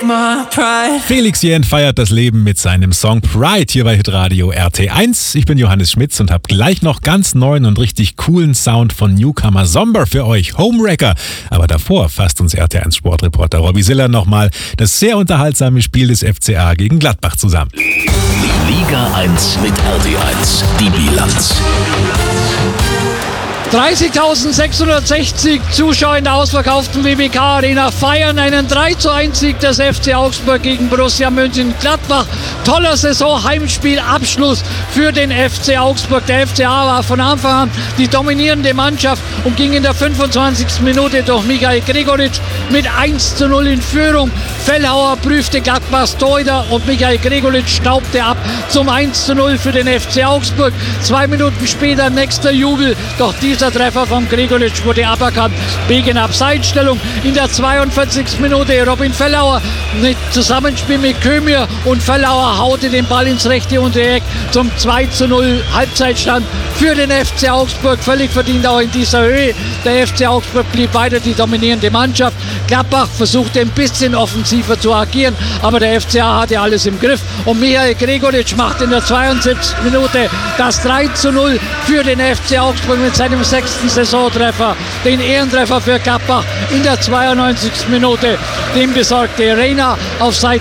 take my pride. Felix Jähn feiert das Leben mit seinem Song Pride hier bei Hitradio RT1. Ich bin Johannes Schmitz und habe gleich noch ganz neuen und richtig coolen Sound von Newcomer Zomber für euch, Homewrecker. Aber davor fasst uns RT1 Sportreporter Robby Siller nochmal das sehr unterhaltsame Spiel des FCA gegen Gladbach zusammen. Liga 1 mit RT1, die Bilanz. 30.660 Zuschauer in der ausverkauften WWK Arena feiern einen 3:1 Sieg des FC Augsburg gegen Borussia Mönchengladbach. Toller Saison-Heimspielabschluss für den FC Augsburg. Der FCA war von Anfang an die dominierende Mannschaft und ging in der 25. Minute durch Michael Gregoritsch mit 1:0 in Führung. Fellhauer prüfte Gladbachs Torhüter und Michael Gregoritsch staubte ab zum 1:0 für den FC Augsburg. 2 Minuten später nächster Jubel, doch dieser Treffer von Gregoritsch wurde aberkannt wegen Abseitsstellung. In der 42. Minute Robin Fellhauer mit Zusammenspiel mit Kömir und Fellhauer haute den Ball ins rechte Untereck zum 2:0 Halbzeitstand für den FC Augsburg. Völlig verdient auch in dieser Höhe. Der FC Augsburg blieb weiter die dominierende Mannschaft. Gladbach versuchte ein bisschen offensiver zu agieren, aber der FCA hatte alles im Griff und Michael Gregoritsch macht in der 72. Minute das 3:0 für den FC Augsburg mit seinem 6. Saisontreffer, den Ehrentreffer für Gladbach in der 92. Minute. Den besorgte Reina auf Seite